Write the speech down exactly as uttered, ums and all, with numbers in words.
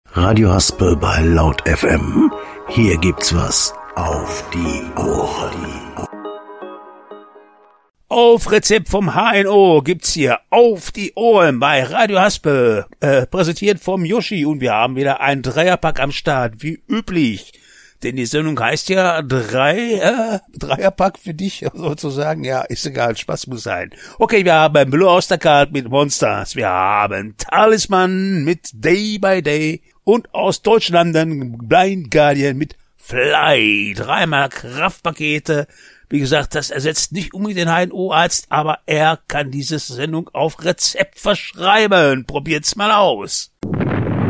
Radio Haspel bei Laut F M. Hier gibt's was auf die Ohren. Auf Rezept vom H N O gibt's hier auf die Ohren bei Radio Haspel, äh, präsentiert vom Yoshi, und wir haben wieder ein Dreierpack am Start, wie üblich. Denn die Sendung heißt ja drei, äh, Dreierpack für dich, sozusagen. Ja, ist egal, Spaß muss sein. Okay, wir haben Blue Ostercard mit Monsters, wir haben Talisman mit Day by Day und aus Deutschland dann Blind Guardian mit Fly. Dreimal Kraftpakete. Wie gesagt, das ersetzt nicht unbedingt den H N O-Arzt, aber er kann diese Sendung auf Rezept verschreiben. Probiert's mal aus.